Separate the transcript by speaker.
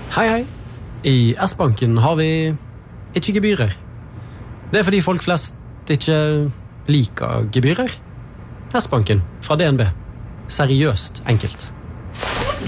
Speaker 1: Hei, hei. I S-banken har vi ikke gebyrer. Det fordi folk flest ikke liker gebyrer. S-banken fra DNB. Seriøst enkelt.